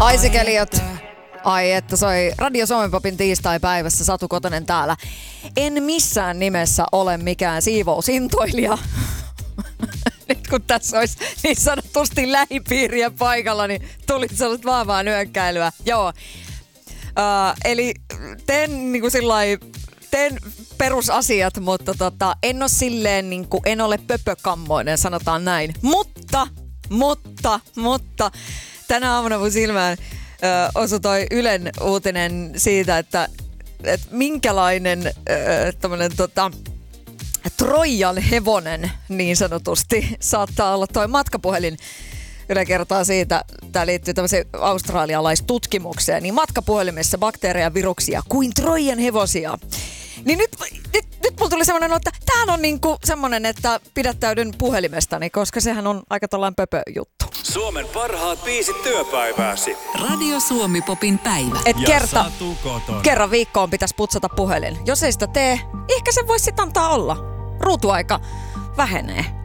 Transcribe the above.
Ai se keliot. Ai että soi Radio Suomen Popin tiistai-päivässä, Satu Kotonen täällä. En missään nimessä ole mikään siivousintoilija. Nyt kun tässä olisi niin sanotusti lähipiiriä paikalla, niin tuli sellaista vahvaa nyökkäilyä. Joo. Eli teen niinku sillai, teen perusasiat, mutta en ole silleen niinku, en ole pöpökammoinen, sanotaan näin. Mutta tänä aamuna mun silmään osui toi Ylen uutinen siitä, että minkälainen tämmönen Trojan hevonen niin sanotusti saattaa olla toi matkapuhelin. Yle kertaa siitä, tämä liittyy tämmöiseen australialaistutkimukseen, niin matkapuhelimessa bakteereja, viruksia kuin Trojan hevosia. Niin nyt mulla tuli semmoinen, että tää on niinku semmoinen, että pidättäydyn puhelimestani, koska sehän on aika tollain pöpö juttu. Suomen parhaat biisit työpäivääsi. Radio Suomi Popin päivä. Et kerran viikkoon pitäisi putsata puhelin. Jos ei sitä tee, ehkä se voisi sit antaa olla. Ruutuaika vähenee.